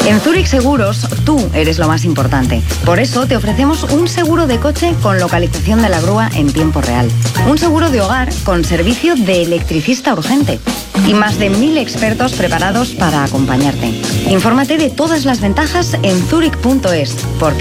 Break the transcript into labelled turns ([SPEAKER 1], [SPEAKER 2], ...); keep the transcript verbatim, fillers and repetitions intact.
[SPEAKER 1] En Zurich Seguros, tú eres lo más importante. Por eso te ofrecemos un seguro de coche con localización de la grúa en tiempo real. Un seguro de hogar con servicio de electricista urgente. Y más de mil expertos preparados para acompañarte. Infórmate de todas las ventajas en zurich punto es. Porque